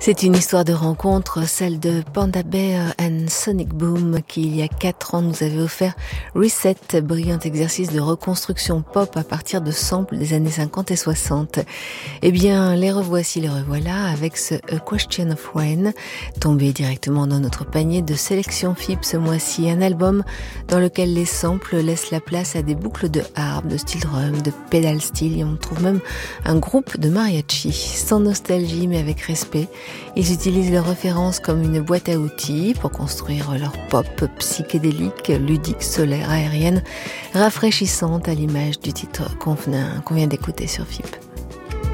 C'est une histoire de rencontre, celle de Panda Bear and Sonic Boom, qui il y a 4 ans nous avait offert Reset, brillant exercice de reconstruction pop à partir de samples des années 50 et 60. Eh bien, les revoilà avec ce A Question of When, tombé directement dans notre panier de sélection FIP ce mois-ci, un album dans lequel les samples laissent la place à des boucles de harpe, de steel drum, de pedal steel, et on trouve même un groupe de mariachi, sans nostalgie mais avec respect. Ils utilisent leurs références comme une boîte à outils pour construire leur pop psychédélique, ludique, solaire, aérienne, rafraîchissante à l'image du titre qu'on vient d'écouter sur FIP.